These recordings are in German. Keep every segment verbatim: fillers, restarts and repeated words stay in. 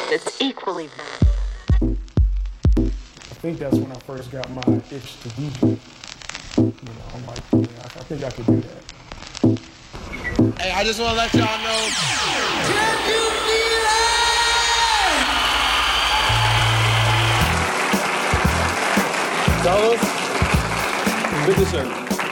that's equally I think that's when I first got my itch to D J. You know, I'm like, yeah, I think I could do that. Hey, I just want to let y'all know. Can you feel it? Servus. Bitteschön.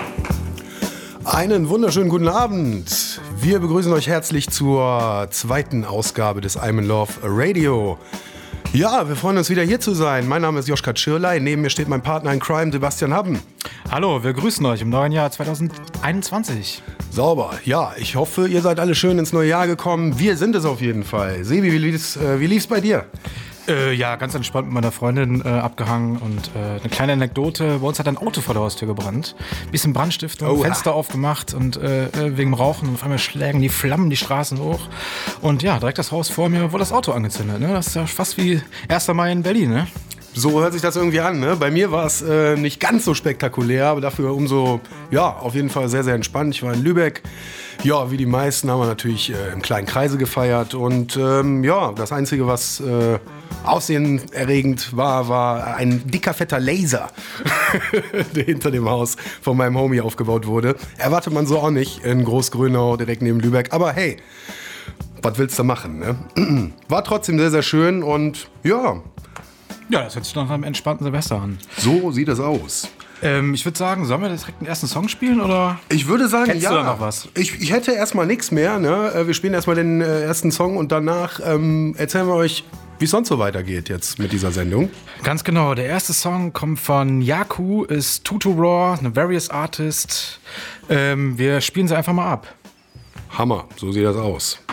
Einen wunderschönen guten Abend. Wir begrüßen euch herzlich zur zweiten Ausgabe des I'm in Love Radio. Ja, wir freuen uns wieder hier zu sein. Mein Name ist Joschka Tschirley. Neben mir steht mein Partner in Crime, Sebastian Haben. Hallo, wir grüßen euch im neuen Jahr zwanzig einundzwanzig. Sauber. Ja, ich hoffe, ihr seid alle schön ins neue Jahr gekommen. Wir sind es auf jeden Fall. Sebi, wie lief's, äh, wie lief's bei dir? Äh, ja, ganz entspannt mit meiner Freundin äh, abgehangen und äh, eine kleine Anekdote. Bei uns hat ein Auto vor der Haustür gebrannt. Bisschen Brandstiftung, Oha. Fenster Fenster aufgemacht und äh, wegen dem Rauchen. Und auf einmal schlägen die Flammen die Straßen hoch. Und ja, direkt das Haus vor mir wurde das Auto angezündet. Ne? Das ist ja fast wie erster Mai in Berlin, ne? So hört sich das irgendwie an, ne? Bei mir war es äh, nicht ganz so spektakulär, aber dafür umso, ja, auf jeden Fall sehr, sehr entspannt. Ich war in Lübeck. Ja, wie die meisten haben wir natürlich äh, im kleinen Kreise gefeiert. Und ähm, ja, das Einzige, was äh, aufsehenerregend war, war ein dicker, fetter Laser, der hinter dem Haus von meinem Homie aufgebaut wurde. Erwartet man so auch nicht in Großgrünau, direkt neben Lübeck. Aber hey, was willst du machen, ne? War trotzdem sehr, sehr schön und ja... Ja, das hört sich nach einem entspannten Silvester an. So sieht es aus. Ähm, ich würde sagen, sollen wir direkt den ersten Song spielen, oder? Ich würde sagen, Hättest ja. du da noch was? Ich, ich hätte erstmal nichts mehr. Ne? Wir spielen erstmal den äh, ersten Song und danach ähm, erzählen wir euch, wie es sonst so weitergeht jetzt mit dieser Sendung. Ganz genau. Der erste Song kommt von Yaku, ist Tutu Raw, eine Various Artist. Ähm, wir spielen sie einfach mal ab. Hammer, so sieht das aus.